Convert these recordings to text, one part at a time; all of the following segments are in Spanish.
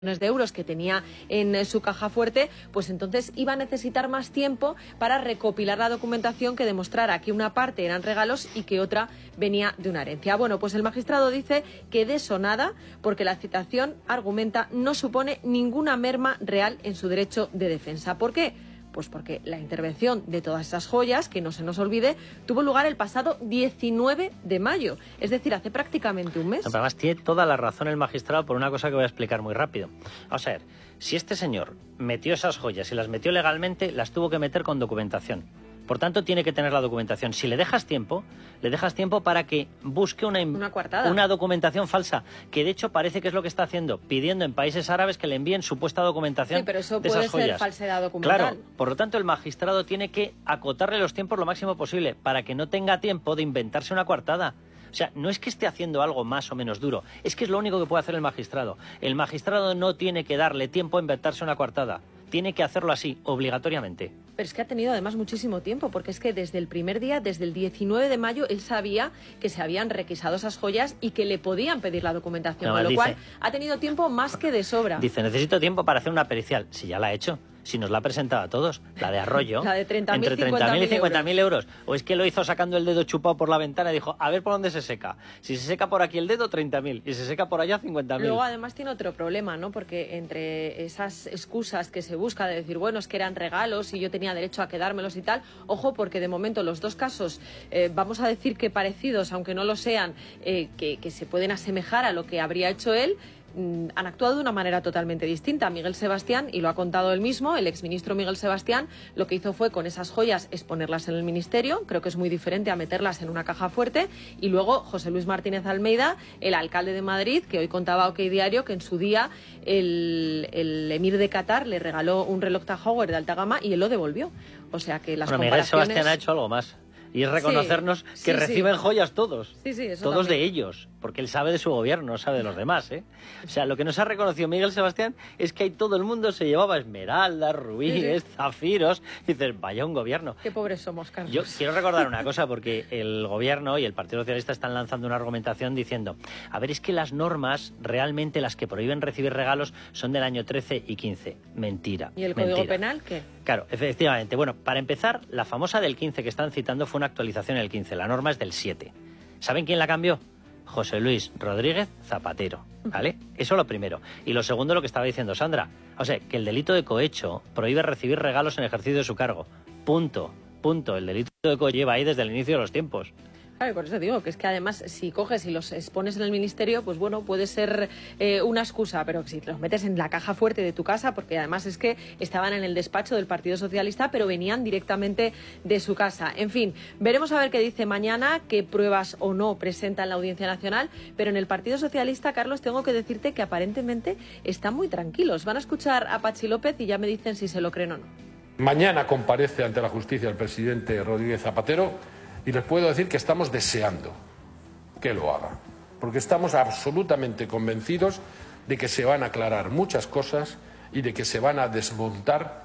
de euros que tenía en su caja fuerte, pues entonces iba a necesitar más tiempo para recopilar la documentación que demostrara que una parte eran regalos y que otra venía de una herencia. Bueno, pues el magistrado dice que de eso nada, porque la citación, argumenta, no supone ninguna merma real en su derecho de defensa. ¿Por qué? Pues porque la intervención de todas esas joyas, que no se nos olvide, tuvo lugar el pasado 19 de mayo, es decir, hace prácticamente un mes. No, pero además tiene toda la razón el magistrado por una cosa que voy a explicar muy rápido. Vamos a ver, si este señor metió esas joyas y las metió legalmente, las tuvo que meter con documentación. Por tanto, tiene que tener la documentación. Si le dejas tiempo para que busque una documentación falsa, que de hecho parece que es lo que está haciendo, pidiendo en países árabes que le envíen supuesta documentación de esas joyas. Sí, pero eso puede ser falsedad documental. Claro, por lo tanto, el magistrado tiene que acotarle los tiempos lo máximo posible para que no tenga tiempo de inventarse una coartada. O sea, no es que esté haciendo algo más o menos duro, es que es lo único que puede hacer el magistrado. El magistrado no tiene que darle tiempo a inventarse una coartada. Tiene que hacerlo así, obligatoriamente. Pero es que ha tenido además muchísimo tiempo, porque es que desde el primer día, desde el 19 de mayo, él sabía que se habían requisado esas joyas y que le podían pedir la documentación, con lo cual ha tenido tiempo más que de sobra. Dice, necesito tiempo para hacer una pericial. Si ya la ha hecho. Si nos la ha presentado a todos, la de Arroyo, la de 30.000 entre 30.000 y 50.000 euros. O es que lo hizo sacando el dedo chupado por la ventana y dijo, a ver por dónde se seca. Si se seca por aquí el dedo, 30.000. Y se seca por allá, 50.000. Luego, además, tiene otro problema, ¿no? Porque entre esas excusas que se busca de decir, bueno, es que eran regalos y yo tenía derecho a quedármelos y tal, ojo, porque de momento los dos casos, vamos a decir que parecidos, aunque no lo sean, que se pueden asemejar a lo que habría hecho él, han actuado de una manera totalmente distinta. Miguel Sebastián, y lo ha contado él mismo, el exministro Miguel Sebastián, lo que hizo fue con esas joyas exponerlas en el ministerio, creo que es muy diferente a meterlas en una caja fuerte, y luego José Luis Martínez Almeida, el alcalde de Madrid, que hoy contaba OK Diario que en su día el emir de Qatar le regaló un reloj Tag Heuer de alta gama y él lo devolvió. O sea que las comparaciones... Miguel Sebastián ha hecho algo más. Y es reconocernos que reciben joyas todos. Eso todos también. De ellos. Porque él sabe de su gobierno, no sabe de los demás, ¿eh? O sea, lo que nos ha reconocido Miguel Sebastián es que ahí todo el mundo se llevaba esmeraldas, rubíes, zafiros. Y dices, vaya un gobierno. Qué pobres somos, Carlos. Yo quiero recordar una cosa, porque el gobierno y el Partido Socialista están lanzando una argumentación diciendo, a ver, es que las normas, realmente las que prohíben recibir regalos, son del año 13 y 15. Mentira. ¿Y el Código Penal qué? Claro, efectivamente. Bueno, para empezar, la famosa del 15 que están citando fue una actualización en el 15. La norma es del 7. ¿Saben quién la cambió? José Luis Rodríguez Zapatero, ¿vale? Eso lo primero. Y lo segundo, lo que estaba diciendo Sandra. O sea, que el delito de cohecho prohíbe recibir regalos en ejercicio de su cargo. Punto. El delito de cohecho lleva ahí desde el inicio de los tiempos. Claro, por eso digo que es que además si coges y los expones en el ministerio, pues bueno, puede ser una excusa, pero si los metes en la caja fuerte de tu casa, porque además es que estaban en el despacho del Partido Socialista, pero venían directamente de su casa. En fin, veremos a ver qué dice mañana, qué pruebas o no presenta en la Audiencia Nacional, pero en el Partido Socialista, Carlos, tengo que decirte que aparentemente están muy tranquilos. Van a escuchar a Patxi López y ya me dicen si se lo creen o no. Mañana comparece ante la justicia el presidente Rodríguez Zapatero. Y les puedo decir que estamos deseando que lo haga, porque estamos absolutamente convencidos de que se van a aclarar muchas cosas y de que se van a desmontar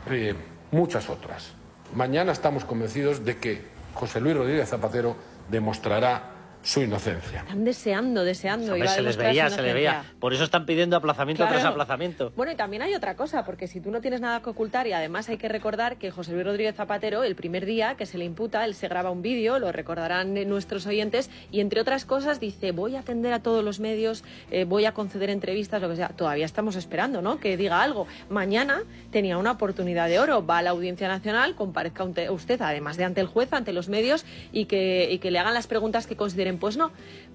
muchas otras. Mañana estamos convencidos de que José Luis Rodríguez Zapatero demostrará su inocencia. Están deseando. Hombre, se les veía. Por eso están pidiendo aplazamiento tras aplazamiento. Bueno, y también hay otra cosa, porque si tú no tienes nada que ocultar, y además hay que recordar que José Luis Rodríguez Zapatero, el primer día que se le imputa, él se graba un vídeo, lo recordarán nuestros oyentes, y entre otras cosas dice, voy a atender a todos los medios, voy a conceder entrevistas, lo que sea. Todavía estamos esperando, ¿no?, que diga algo. Mañana tenía una oportunidad de oro, va a la Audiencia Nacional, comparezca usted, además de ante el juez, ante los medios, y que le hagan las preguntas que consideren. Pues no,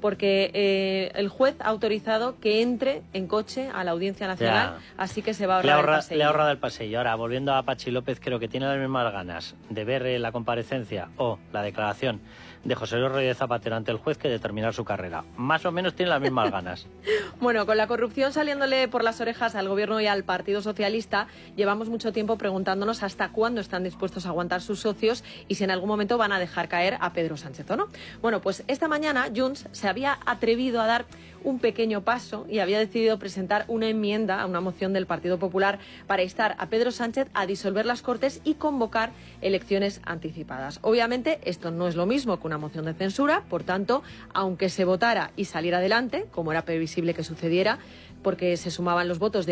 porque el juez ha autorizado que entre en coche a la Audiencia Nacional, así que se va a ahorrar el pasillo. Le ha ahorrado el pasillo. Ahora, volviendo a Patxi López, creo que tiene las mismas ganas de ver la comparecencia o la declaración de José Luis Rodríguez Zapatero ante el juez que de terminar su carrera. Más o menos tiene las mismas ganas. Bueno, con la corrupción saliéndole por las orejas al Gobierno y al Partido Socialista, llevamos mucho tiempo preguntándonos hasta cuándo están dispuestos a aguantar sus socios y si en algún momento van a dejar caer a Pedro Sánchez o no. Bueno, pues esta mañana Junts se había atrevido a dar un pequeño paso y había decidido presentar una enmienda a una moción del Partido Popular para instar a Pedro Sánchez a disolver las Cortes y convocar elecciones anticipadas. Obviamente esto no es lo mismo que una moción de censura, por tanto, aunque se votara y saliera adelante, como era previsible que sucediera, porque se sumaban los votos de